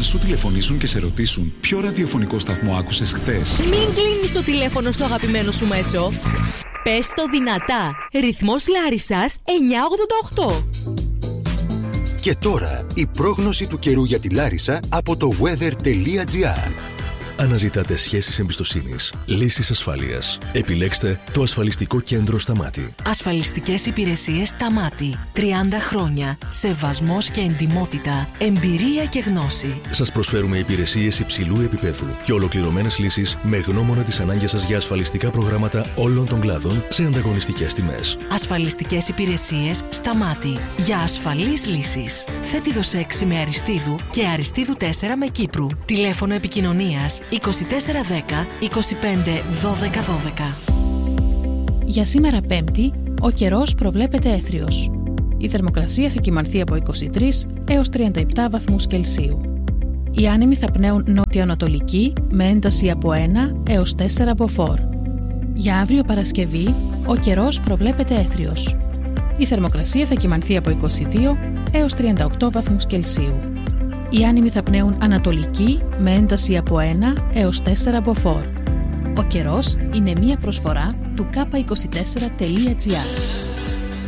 σου τηλεφωνήσουν και σε ρωτήσουν ποιο ραδιοφωνικό σταθμό άκουσες χθες. Μην κλείνεις το τηλέφωνο στο αγαπημένο σου μέσο. Πες το δυνατά. Ρυθμός Λάρισσας 988. Και τώρα η πρόγνωση του καιρού για τη Λάρισα από το weather.gr. Αναζητάτε σχέσεις εμπιστοσύνης, λύσεις ασφάλειας. Επιλέξτε το ασφαλιστικό κέντρο Σταμάτη. Ασφαλιστικές υπηρεσίες Σταμάτη. 30 χρόνια. Σεβασμός και εντιμότητα. Εμπειρία και γνώση. Σας προσφέρουμε υπηρεσίες υψηλού επίπεδου και ολοκληρωμένες λύσεις με γνώμονα τις ανάγκες σας για ασφαλιστικά προγράμματα όλων των κλάδων σε ανταγωνιστικές τιμές. Ασφαλιστικές υπηρεσίες Σταμάτη. Για ασφαλείς λύσεις. Θέτιδος 6 με Αριστείδου και Αριστείδου 4 με Κύπρου. Τηλέφωνο επικοινωνίας 2410 25 12 12. Για σήμερα Πέμπτη, ο καιρός προβλέπεται έθριος. Η θερμοκρασία θα κυμανθεί από 23 έως 37 βαθμούς Κελσίου. Οι άνεμοι θα πνέουν νότιο-ανατολική με ένταση από 1 έως 4 μποφόρ. Για αύριο Παρασκευή, ο καιρός προβλέπεται έθριος. Η θερμοκρασία θα κυμανθεί από 22 έως 38 βαθμούς Κελσίου. Οι άνεμοι θα πνέουν ανατολική με ένταση από 1 έως 4 μποφόρ. Ο καιρός είναι μία προσφορά του K24.gr.